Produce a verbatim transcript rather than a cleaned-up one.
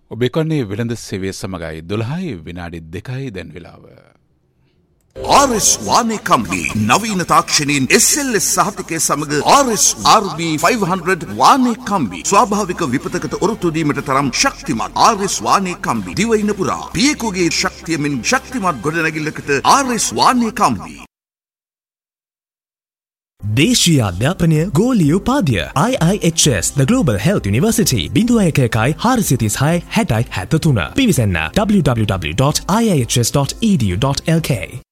ඔබ කන්නේ වෙළඳ සේවය සමගයි දොළහයි විනාඩි දෙකයි දැන් වෙලාව. ආර් එස් වානේ කම්බි නවීන තාක්ෂණයෙන් එස් එල් එස් සහතිකය සමග ආර් එස් ආර් බී පන්සිය වානේ කම්බි ස්වාභාවික විපතකට ඔරොත්තු දීමට තරම් ශක්තිමත්. ආර් එස් වානේ කම්බි දිවයින පුරා පියෙකුගේ ශක්තියමින් ශක්තිමත් ගොඩනැගිල්ලකට ආර් එස් වානේ කම්බි. දේශීය අධ්‍යාපනය ගෝලීය උපාධිය I I H S The Global Health University බිඳුව එක එකයි හාරසිය තිස් හය හැටයි හැත්තතුන පිවිසන්න w w w dot i i h s dot e d u dot l k.